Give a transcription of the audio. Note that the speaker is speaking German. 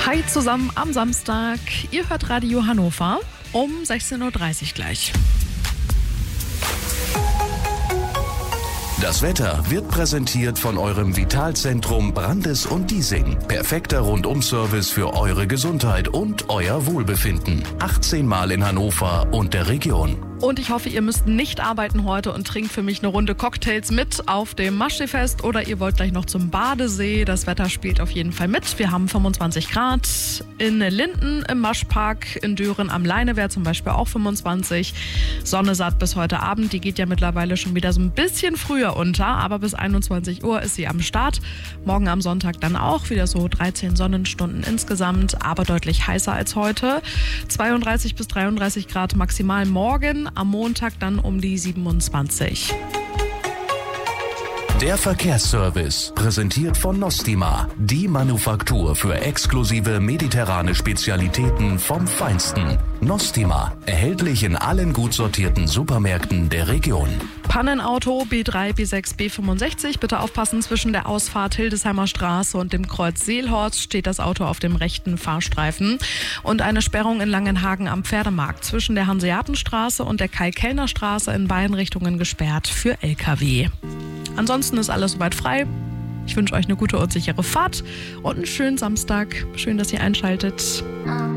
Hi zusammen am Samstag. Ihr hört Radio Hannover um 16.30 Uhr gleich. Das Wetter wird präsentiert von eurem Vitalzentrum Brandes und Diesing. Perfekter Rundum-Service für eure Gesundheit und euer Wohlbefinden. 18 Mal in Hannover und der Region. Und ich hoffe, ihr müsst nicht arbeiten heute und trinkt für mich eine Runde Cocktails mit auf dem Maschseefest oder ihr wollt gleich noch zum Badesee. Das Wetter spielt auf jeden Fall mit. Wir haben 25 Grad in Linden im Maschpark, in Düren am Leinewehr zum Beispiel auch 25. Sonne satt bis heute Abend. Die geht ja mittlerweile schon wieder so ein bisschen früher unter, aber bis 21 Uhr ist sie am Start. Morgen am Sonntag dann auch wieder so 13 Sonnenstunden insgesamt, aber deutlich heißer als heute. 32 bis 33 Grad maximal morgen. Am Montag dann um die 27. Der Verkehrsservice, präsentiert von Nostima, die Manufaktur für exklusive mediterrane Spezialitäten vom Feinsten. Nostima, erhältlich in allen gut sortierten Supermärkten der Region. Pannenauto B3, B6, B65. Bitte aufpassen, zwischen der Ausfahrt Hildesheimer Straße und dem Kreuz Seelhorst steht das Auto auf dem rechten Fahrstreifen. Und eine Sperrung in Langenhagen am Pferdemarkt zwischen der Hanseatenstraße und der Kai-Kellner-Straße in beiden Richtungen gesperrt für LKW. Ansonsten ist alles soweit frei. Ich wünsche euch eine gute und sichere Fahrt und einen schönen Samstag. Schön, dass ihr einschaltet.